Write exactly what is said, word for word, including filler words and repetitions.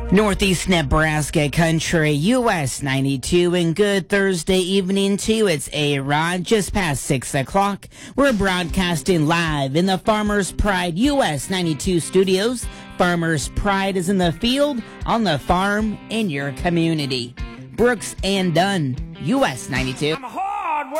Northeast Nebraska country, U S ninety-two, and good Thursday evening to you. It's A-Rod, just past six o'clock. We're broadcasting live in the Farmers Pride U S ninety-two studios. Farmers Pride is in the field, on the farm, in your community. Brooks and Dunn, U S ninety-two.